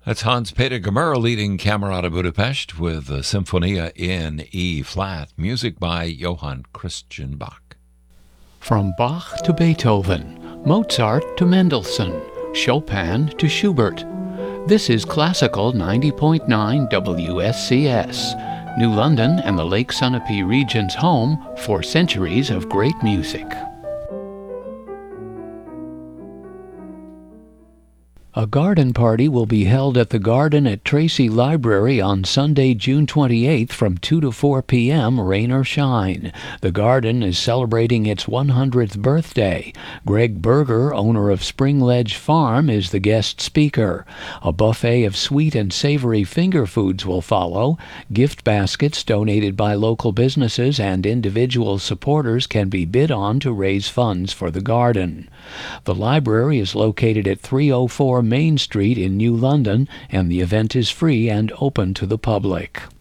That's Hans-Peter Gamera leading Camerata Budapest with the Symphonia in E-flat, music by Johann Christian Bach. From Bach to Beethoven, Mozart to Mendelssohn, Chopin to Schubert. This is Classical 90.9 WSCS, New London and the Lake Sunapee region's home for centuries of great music. A garden party will be held at the Garden at Tracy Library on Sunday, June 28th from 2 to 4 p.m., rain or shine. The garden is celebrating its 100th birthday. Greg Berger, owner of Spring Ledge Farm, is the guest speaker. A buffet of sweet and savory finger foods will follow. Gift baskets donated by local businesses and individual supporters can be bid on to raise funds for the garden. The library is located at 304 Main Street in New London, and the event is free and open to the public.